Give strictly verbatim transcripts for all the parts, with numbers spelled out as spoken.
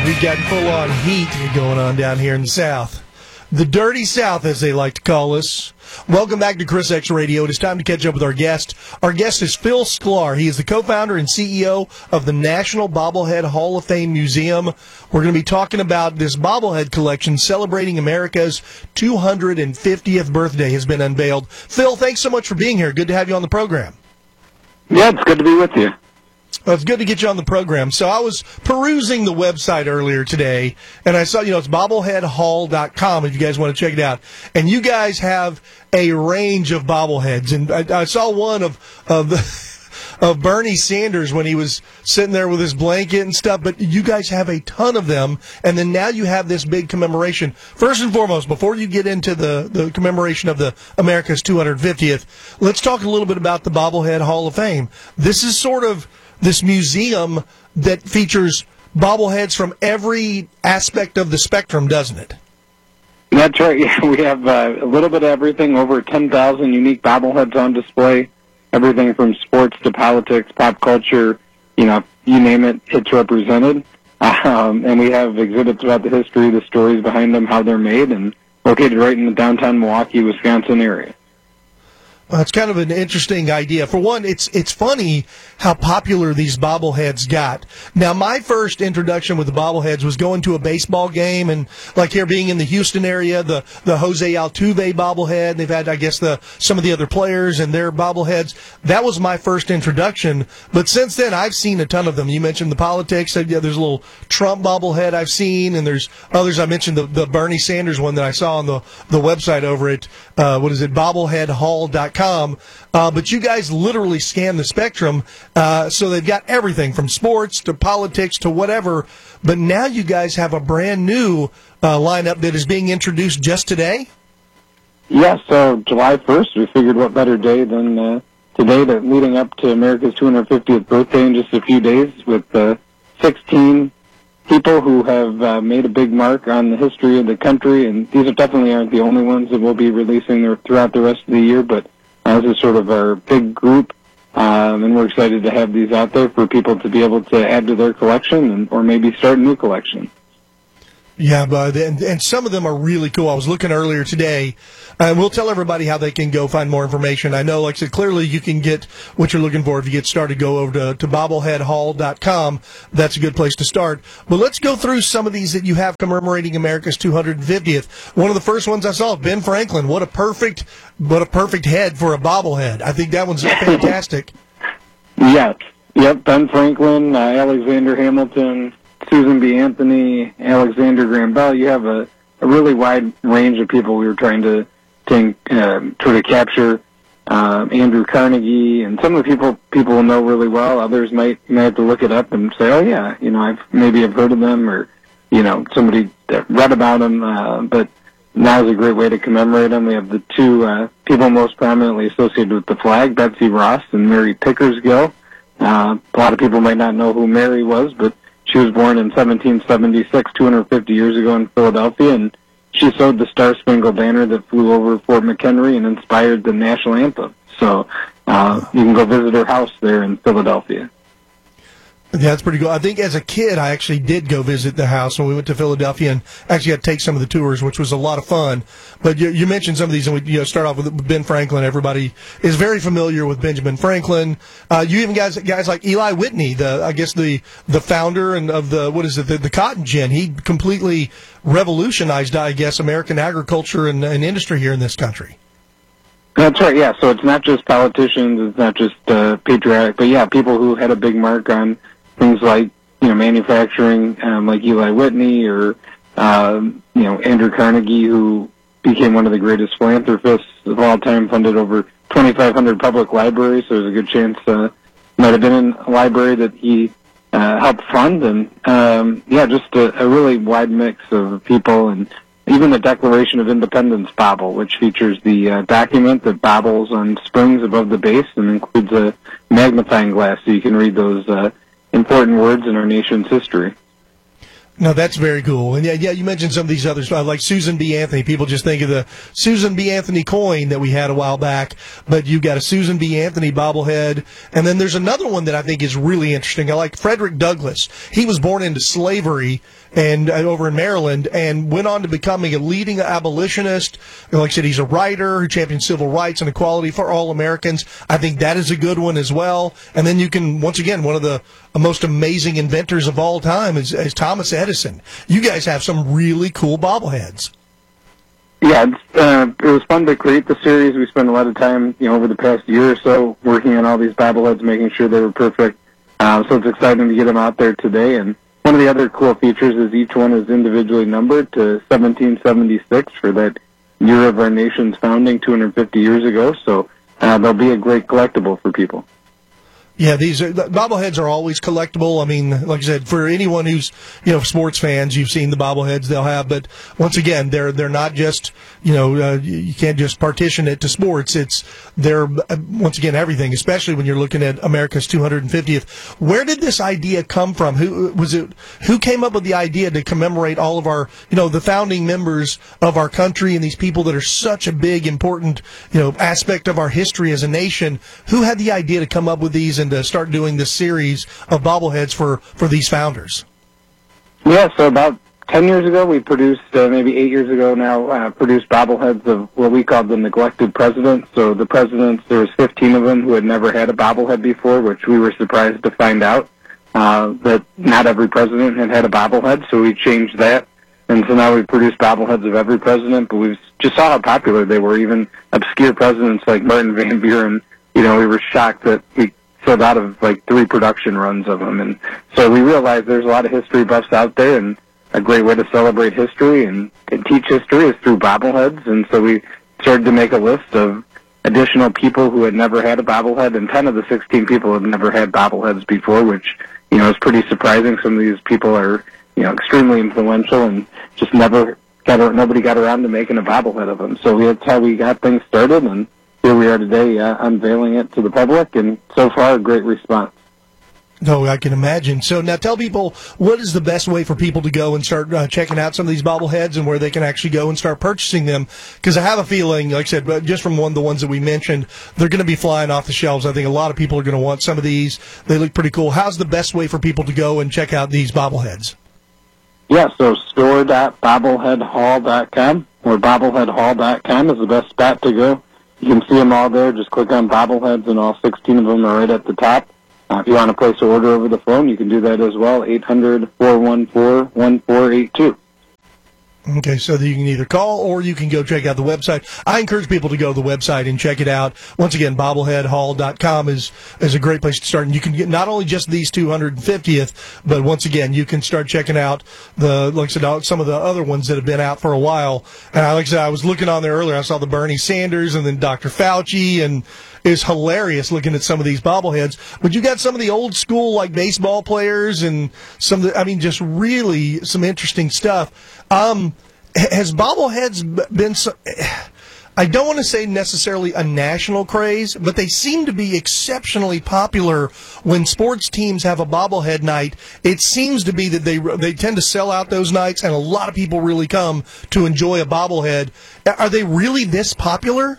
We've got full-on heat going on down here in the South. The Dirty South, as they like to call us. Welcome back to Chris X Radio. It is time to catch up with our guest. Our guest is Phil Sklar. He is the co-founder and C E O of the National Bobblehead Hall of Fame Museum. We're going to be talking about this bobblehead collection celebrating America's two hundred fiftieth birthday has been unveiled. Phil, thanks so much for being here. Good to have you on the program. Yeah, it's good to be with you. Well, it's good to get you on the program. So I was perusing the website earlier today, and I saw, you know, it's bobblehead hall dot com if you guys want to check it out. And you guys have a range of bobbleheads. And I, I saw one of of, of Bernie Sanders when he was sitting there with his blanket and stuff. But you guys have a ton of them. And then now you have this big commemoration. First and foremost, before you get into the, the commemoration of the America's two hundred fiftieth, let's talk a little bit about the Bobblehead Hall of Fame. This is sort of this museum that features bobbleheads from every aspect of the spectrum, doesn't it? That's right. Yeah, we have uh, a little bit of everything, over ten thousand unique bobbleheads on display, everything from sports to politics, pop culture, you know, you name it, it's represented. Um, and we have exhibits about the history, the stories behind them, how they're made, and located right in the downtown Milwaukee, Wisconsin area. Well, it's kind of an interesting idea. For one, it's it's funny how popular these bobbleheads got. Now, my first introduction with the bobbleheads was going to a baseball game, and like here being in the Houston area, the, the Jose Altuve bobblehead. They've had, I guess, the some of the other players and their bobbleheads. That was my first introduction. But since then, I've seen a ton of them. You mentioned the politics. Yeah, there's a little Trump bobblehead I've seen, and there's others. I mentioned the, the Bernie Sanders one that I saw on the, the website over at, uh, what is it, bobblehead hall dot com. Uh, but you guys literally scan the spectrum, uh, so they've got everything from sports to politics to whatever. But now you guys have a brand new uh, lineup that is being introduced just today? Yeah, so July first, we figured what better day than uh, today, that leading up to America's two hundred fiftieth birthday in just a few days, with uh, sixteen people who have uh, made a big mark on the history of the country. And these are definitely aren't the only ones that we'll be releasing there throughout the rest of the year, but Uh, this is sort of our big group, um, and we're excited to have these out there for people to be able to add to their collection and, or maybe start a new collection. Yeah, but and, and some of them are really cool. I was looking earlier today, and we'll tell everybody how they can go find more information. I know, like I said, clearly you can get what you're looking for if you get started. Go over to, to bobblehead hall dot com. That's a good place to start. But let's go through some of these that you have commemorating America's two hundred fiftieth. One of the first ones I saw, Ben Franklin. What a perfect, what a perfect head for a bobblehead. I think that one's fantastic. Yes, yep. Ben Franklin, uh, Alexander Hamilton, Susan B. Anthony, Alexander Graham Bell. You have a, a really wide range of people we were trying to, to uh, sort of capture. Um, Andrew Carnegie, and some of the people people will know really well. Others might might have to look it up and say, "Oh yeah, you know, I've maybe have heard of them," or you know, somebody read about them. Uh, but now is a great way to commemorate them. We have the two uh, people most prominently associated with the flag, Betsy Ross and Mary Pickersgill. Uh, a lot of people might not know who Mary was, but she was born in seventeen seventy-six, two hundred fifty years ago in Philadelphia, and she sewed the Star-Spangled Banner that flew over Fort McHenry and inspired the national anthem. So uh, you can go visit her house there in Philadelphia. Yeah, that's pretty cool. I think as a kid, I actually did go visit the house when we went to Philadelphia, and actually had to take some of the tours, which was a lot of fun. But you, you mentioned some of these, and we you know, start off with Ben Franklin. Everybody is very familiar with Benjamin Franklin. Uh, you even guys guys like Eli Whitney, the I guess the the founder and of the what is it the, the cotton gin. He completely revolutionized, I guess, American agriculture and, and industry here in this country. That's right. Yeah. So it's not just politicians. It's not just uh, patriotic, but yeah, people who had a big mark on things like, you know, manufacturing, um, like Eli Whitney or, um, you know, Andrew Carnegie, who became one of the greatest philanthropists of all time, funded over twenty-five hundred public libraries. So there's a good chance uh, might have been in a library that he uh, helped fund. And, um, yeah, just a, a really wide mix of people. And even the Declaration of Independence bobble, which features the uh, document that bobbles on springs above the base and includes a magnifying glass so you can read those uh, important words in our nation's history. No, that's very cool. And yeah, yeah, you mentioned some of these others, uh, like Susan B. Anthony. People just think of the Susan B. Anthony coin that we had a while back, but you've got a Susan B. Anthony bobblehead. And then there's another one that I think is really interesting. I like Frederick Douglass. He was born into slavery and uh, over in Maryland and went on to becoming a leading abolitionist. And like I said, he's a writer who championed civil rights and equality for all Americans. I think that is a good one as well. And then you can, once again, one of the most amazing inventors of all time is, is Thomas Edison. You guys have some really cool bobbleheads. Yeah, it's, uh, it was fun to create the series. We spent a lot of time, you know, over the past year or so working on all these bobbleheads, making sure they were perfect. Uh, so it's exciting to get them out there today. And one of the other cool features is each one is individually numbered to seventeen seventy-six for that year of our nation's founding two hundred fifty years ago. So uh, they'll be a great collectible for people. Yeah, these are, the bobbleheads are always collectible. I mean, like I said, for anyone who's, you know, sports fans, you've seen the bobbleheads they'll have. But once again, they're they're not just, you know, uh, you can't just partition it to sports. It's they're uh, once again everything, especially when you're looking at America's two hundred fiftieth. Where did this idea come from? Who was it? Who came up with the idea to commemorate all of our, you know, the founding members of our country and these people that are such a big, important, you know, aspect of our history as a nation? Who had the idea to come up with these and to start doing this series of bobbleheads for, for these founders? Yeah, so about ten years ago, we produced, uh, maybe eight years ago now, uh, produced bobbleheads of what we called the neglected presidents. So the presidents, there was fifteen of them who had never had a bobblehead before, which we were surprised to find out uh, that not every president had had a bobblehead, so we changed that. And so now we produce bobbleheads of every president, but we just saw how popular they were. Even obscure presidents like Martin Van Buren, you know, we were shocked that we sold out of like three production runs of them. And so we realized there's a lot of history buffs out there, and a great way to celebrate history and, and teach history is through bobbleheads. And so we started to make a list of additional people who had never had a bobblehead, and ten of the sixteen people had never had bobbleheads before, which, you know, is pretty surprising. Some of these people are, you know, extremely influential and just never got, nobody got around to making a bobblehead of them. So that's how we got things started, and here we are today uh, unveiling it to the public, and so far a great response. No, I can imagine. So now tell people, what is the best way for people to go and start uh, checking out some of these bobbleheads and where they can actually go and start purchasing them? Because I have a feeling, like I said, just from one of the ones that we mentioned, they're going to be flying off the shelves. I think a lot of people are going to want some of these. They look pretty cool. How's the best way for people to go and check out these bobbleheads? Yeah, so store dot bobblehead hall dot com or bobblehead hall dot com is the best spot to go. You can see them all there. Just click on bobbleheads, and all sixteen of them are right at the top. Uh, if you want to place an order over the phone, you can do that as well, eight hundred, four one four, one four eight two. Okay, so that you can either call or you can go check out the website. I encourage people to go to the website and check it out. Once again, bobblehead hall dot com is, is a great place to start. And you can get not only just these two hundred fiftieth, but once again, you can start checking out the, like I said, some of the other ones that have been out for a while. And I, like I said, I was looking on there earlier. I saw the Bernie Sanders and then Doctor Fauci, and it's hilarious looking at some of these bobbleheads. But you got some of the old school, like baseball players and some of the, I mean, just really some interesting stuff. Um, has bobbleheads been, so, I don't want to say necessarily a national craze, but they seem to be exceptionally popular when sports teams have a bobblehead night. It seems to be that they they tend to sell out those nights, and a lot of people really come to enjoy a bobblehead. Are they really this popular?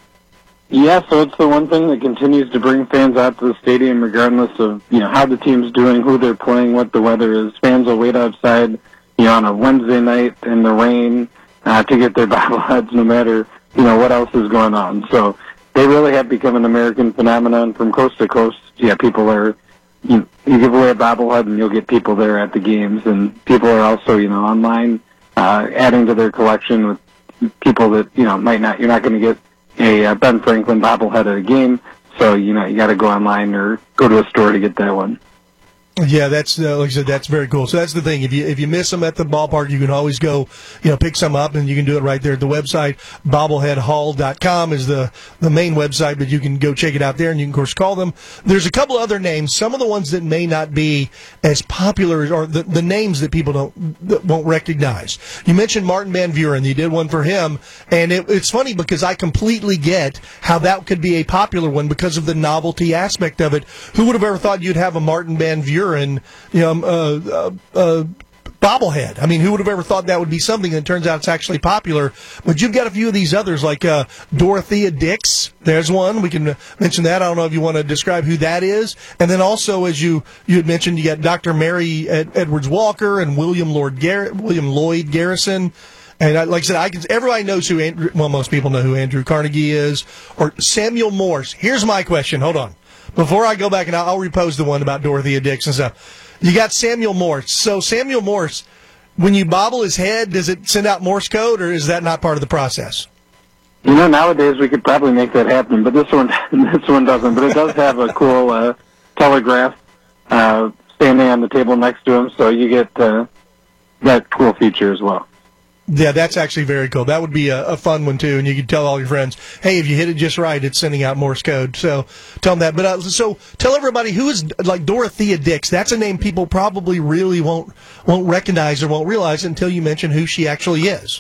Yeah, so it's the one thing that continues to bring fans out to the stadium regardless of, you know, how the team's doing, who they're playing, what the weather is. Fans will wait outside, you know, on a Wednesday night in the rain uh, to get their bobbleheads no matter, you know, what else is going on. So they really have become an American phenomenon from coast to coast. Yeah, people are, you, you give away a bobblehead and you'll get people there at the games, and people are also, you know, online uh, adding to their collection with people that, you know, might not, you're not going to get a uh, Ben Franklin bobblehead at a game, so, you know, you got to go online or go to a store to get that one. Yeah, that's uh, like I said, that's very cool. So that's the thing. If you if you miss them at the ballpark, you can always go, you know, pick some up, and you can do it right there at the website. bobblehead hall dot com is the the main website, but you can go check it out there, and you can of course call them. There's a couple other names. Some of the ones that may not be as popular, or the the names that people don't that won't recognize. You mentioned Martin Van Buren. You did one for him, and it, it's funny because I completely get how that could be a popular one because of the novelty aspect of it. Who would have ever thought you'd have a Martin Van Buren, you know, uh, uh, uh, bobblehead. I mean, who would have ever thought that would be something? And it turns out it's actually popular. But you've got a few of these others, like uh, Dorothea Dix. There's one. We can mention that. I don't know if you want to describe who that is. And then also, as you you had mentioned, you got Doctor Mary Ed- Edwards Walker and William Lord Gar- William Lloyd Garrison. And I, like I said, I can, everybody knows who Andrew, well, most people know who Andrew Carnegie is, or Samuel Morse. Here's my question. Hold on. Before I go back, and I'll, I'll repose the one about Dorothea Dix and stuff. You got Samuel Morse. So Samuel Morse, when you bobble his head, does it send out Morse code, or is that not part of the process? You know, nowadays we could probably make that happen, but this one, this one doesn't. But it does have a cool uh, telegraph uh, standing on the table next to him, so you get uh, that cool feature as well. Yeah, that's actually very cool. That would be a, a fun one, too, and you could tell all your friends, hey, if you hit it just right, it's sending out Morse code. So tell them that. But uh, so tell everybody, who is, like, Dorothea Dix? That's a name people probably really won't won't recognize or won't realize until you mention who she actually is.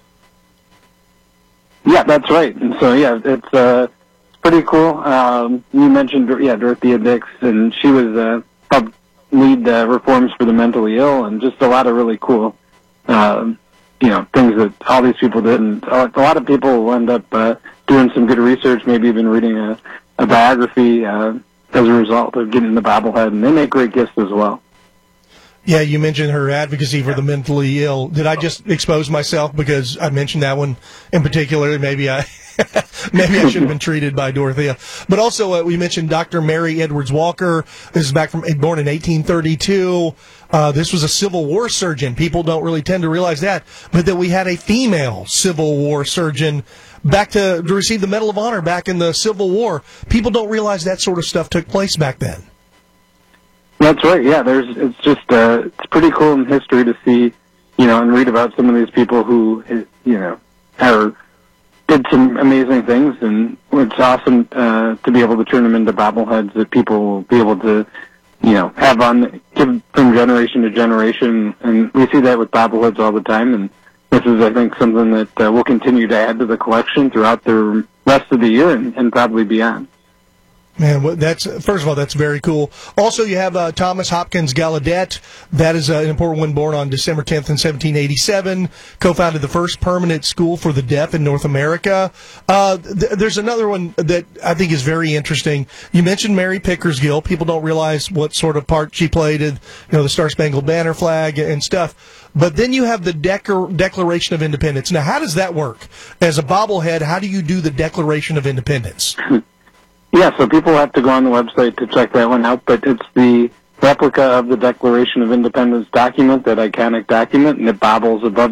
Yeah, that's right. And so, yeah, it's uh, pretty cool. Um, you mentioned, yeah, Dorothea Dix, and she was uh, helped lead uh, reforms for the mentally ill, and just a lot of really cool um you know, things that all these people did, and a lot of people will end up uh, doing some good research, maybe even reading a, a biography uh, as a result of getting the bobblehead, and they make great gifts as well. Yeah, you mentioned her advocacy for the mentally ill. Did I just expose myself because I mentioned that one in particular? Maybe I maybe I should have been treated by Dorothea. But also, uh, we mentioned Doctor Mary Edwards Walker. This is back from born in eighteen thirty-two. Uh, this was a Civil War surgeon. People don't really tend to realize that, but that we had a female Civil War surgeon back to, to receive the Medal of Honor back in the Civil War. People don't realize that sort of stuff took place back then. That's right. Yeah, there's. It's just. Uh, it's pretty cool in history to see, you know, and read about some of these people who, you know, are did some amazing things, and it's awesome uh, to be able to turn them into bobbleheads that people will be able to, you know, have on give from generation to generation, and we see that with bobbleheads all the time. And this is, I think, something that uh, we'll continue to add to the collection throughout the rest of the year and, and probably beyond. Man, that's first of all, that's very cool. Also, you have uh, Thomas Hopkins Gallaudet. That is uh, an important one, born on December tenth in seventeen eighty-seven. Co-founded the first permanent school for the deaf in North America. Uh, th- there's another one that I think is very interesting. You mentioned Mary Pickersgill. People don't realize what sort of part she played in, you know, the Star Spangled Banner flag and stuff. But then you have the Declar- Declaration of Independence. Now, how does that work? As a bobblehead, how do you do the Declaration of Independence? Yeah, so people have to go on the website to check that one out, but it's the replica of the Declaration of Independence document, that iconic document, and it bobbles above